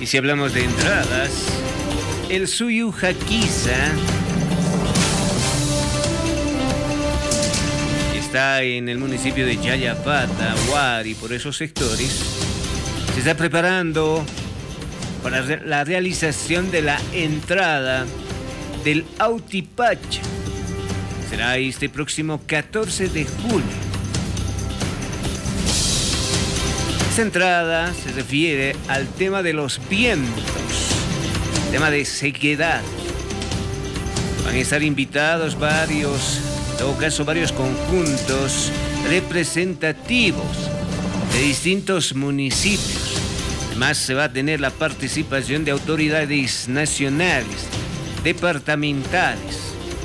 Y si hablamos de entradas, el Suyu Jaquiza está en el municipio de Yayapata, Huari, por esos sectores. Se está preparando para la realización de la entrada del Autipacha. Será este próximo 14 de julio. Esta entrada se refiere al tema de los vientos, tema de sequedad. Van a estar invitados varios conjuntos representativos de distintos municipios. Además, se va a tener la participación de autoridades nacionales, departamentales.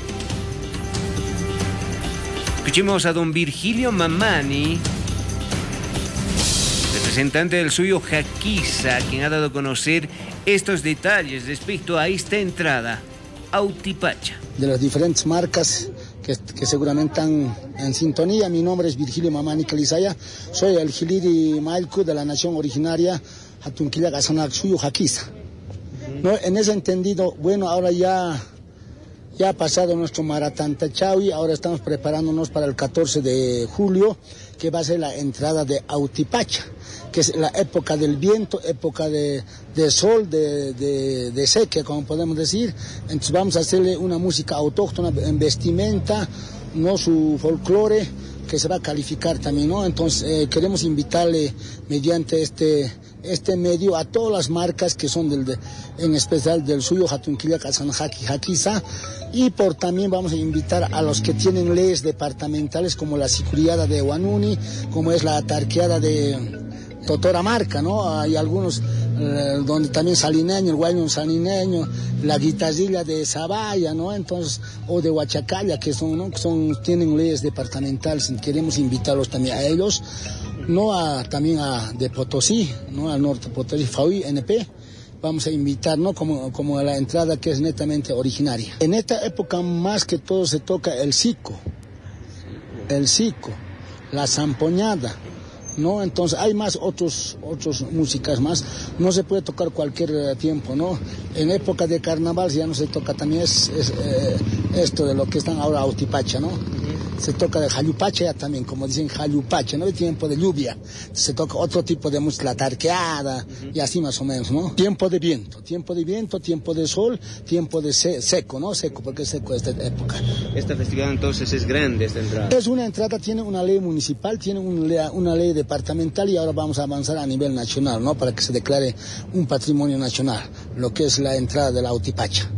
Escuchemos a don Virgilio Mamani, representante del Suyu Jaquiza, quien ha dado a conocer estos detalles respecto a esta entrada Autipacha. De las diferentes marcas que seguramente están en sintonía. Mi nombre es Virgilio Mamani Calizaya, soy el Giliri Mailku de la nación originaria Hatunquilla Gazanak Suyu Jaquiza. ¿No? En ese entendido, bueno, ahora ya ha pasado nuestro Maratán Tachawi, ahora estamos preparándonos para el 14 de julio, que va a ser la entrada de Autipacha, que es la época del viento, época de sol, de sequía, como podemos decir. Entonces vamos a hacerle una música autóctona en vestimenta, no su folclore, que se va a calificar también, ¿no? Entonces queremos invitarle mediante este medio a todas las marcas que son en especial del Suyu Hatunquilla Kazanjaki Jaquiza, y también vamos a invitar a los que tienen leyes departamentales como la sicuriada de Huanuni, como es la tarqueada de Totoramarca, ¿no? Hay algunos donde también salineño, el guayno salineño, la guitarrilla de Zabaya, ¿no? Entonces, o de Huachacalla, que son, ¿no? Tienen leyes departamentales, y queremos invitarlos también a ellos, no también de Potosí, ¿no? Al norte Potosí, FAUI, NP. Vamos a invitar, ¿no? Como a la entrada que es netamente originaria. En esta época más que todo se toca el sico, la zampoñada, ¿no? Entonces hay más otros músicas más. No se puede tocar cualquier tiempo, ¿no? En época de carnaval ya no se toca también esto de lo que están ahora Autipacha, ¿no? Se toca de Jayupacha ya también, como dicen Jayupacha, ¿no? El tiempo de lluvia. Se toca otro tipo de música, la tarqueada, y así más o menos, ¿no? Tiempo de viento, tiempo de sol, tiempo de seco, ¿no? Seco, porque es seco esta época. Esta festividad entonces es grande, esta entrada. Es una entrada, tiene una ley municipal, tiene una ley departamental, y ahora vamos a avanzar a nivel nacional, ¿no? Para que se declare un patrimonio nacional, lo que es la entrada de la Autipacha.